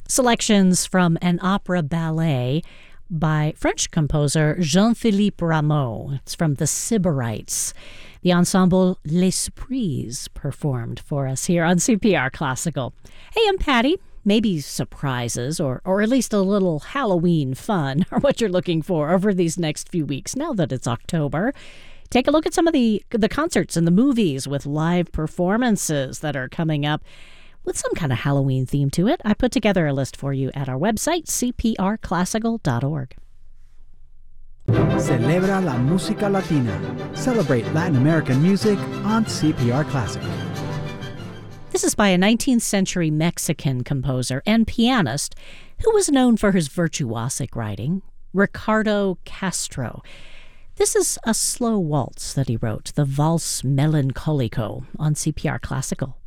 Selections from an opera ballet by French composer Jean-Philippe Rameau. It's from The Sybarites. The ensemble Les Surprises performed for us here on CPR Classical. Hey, I'm Patty. Maybe surprises or at least a little Halloween fun are what you're looking for over these next few weeks now that it's October. Take a look at some of the concerts and the movies with live performances that are coming up with some kind of Halloween theme to it. I put together a list for you at our website, cprclassical.org. Celebra la música latina. Celebrate Latin American music on CPR Classic. This is by a 19th century Mexican composer and pianist who was known for his virtuosic writing, Ricardo Castro. This is a slow waltz that he wrote, the Valse Melancolico, on CPR Classical.